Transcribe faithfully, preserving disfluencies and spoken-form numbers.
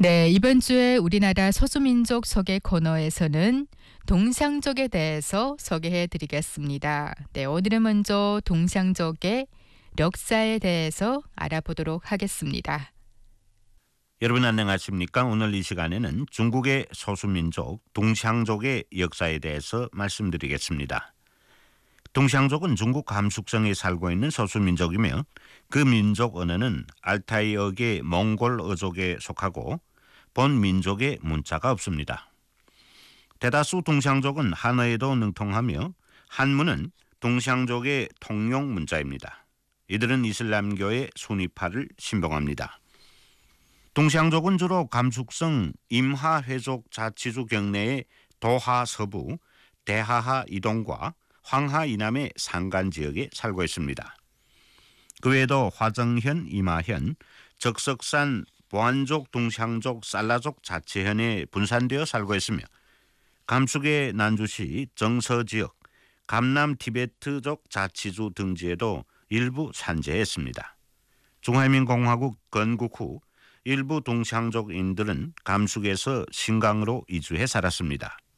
네, 이번 주에 우리나라 소수민족 소개 코너에서는 동상족에 대해서 소개해 드리겠습니다. 네, 오늘은 먼저 동상족의 역사에 대해서 알아보도록 하겠습니다. 여러분 안녕하십니까? 오늘 이 시간에는 중국의 소수민족 동샹족의 역사에 대해서 말씀드리겠습니다. 동샹족은 중국 감숙성에 살고 있는 소수민족이며 그 민족 언어는 알타이어계 몽골어족에 속하고 본 민족의 문자가 없습니다. 대다수 동샹족은 한어에도 능통하며 한문은 동샹족의 통용 문자입니다. 이들은 이슬람교의 수니파를 신봉합니다. 동샹족은 주로 감숙성 임하회족 자치주 경내의 도하 서부, 대하하 이동과 황하 이남의 산간 지역에 살고 있습니다. 그 외에도 화정현, 임하현, 적석산, 보안족, 동샹족, 살라족 자치현에 분산되어 살고 있으며 감숙의 난주시 정서지역, 감남 티베트족 자치주 등지에도 일부 산재했습니다. 중화민공화국 건국 후 일부 동샹족인들은 감숙에서 신강으로 이주해 살았습니다.